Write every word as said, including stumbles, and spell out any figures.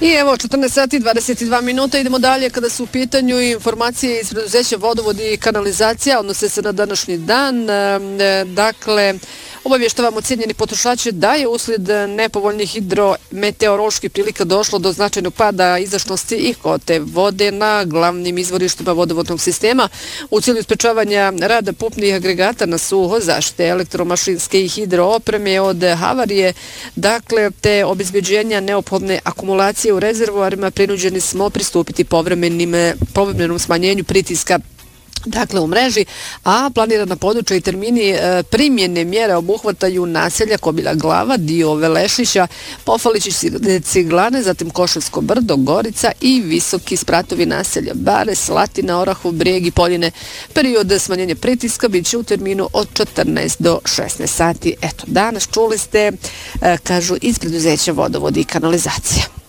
I evo, četrnaest sati i dvadeset dva minuta, idemo dalje kada su u pitanju informacije iz preduzeća Vodovod i kanalizacija, odnose se na današnji dan. Dakle, obavještavamo cijenjeni potrošači da je uslijed nepovoljnih hidrometeoroloških prilika došlo do značajnog pada izašnosti i kote vode na glavnim izvorištima vodovodnog sistema u cilju sprečavanja rada pumpnih agregata na suho, zaštite elektromašinske i hidroopreme od havarije, dakle, te obezbeđenja neophodne akumulacije u rezervoarima, prinuđeni smo pristupiti povremenom smanjenju pritiska dakle u mreži, a planirana područja i termini e, primjene mjere obuhvataju naselja Kobila Glava, dio Velešića, Pofalići, Ciglane, zatim Košarsko brdo, Gorica i visoki spratovi naselja Bare, Slatina, Orahov Brijeg i Poljine. Period smanjenja pritiska bit će u terminu od četrnaest do šesnaest sati. Eto, danas čuli ste, e, kažu iz preduzeća Vodovod i kanalizacija.